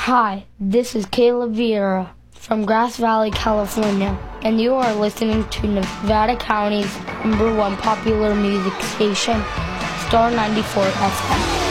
Hi, this is Kayla Vieira from Grass Valley, California, and you are listening to Nevada County's #1 popular music station, Star 94 FM.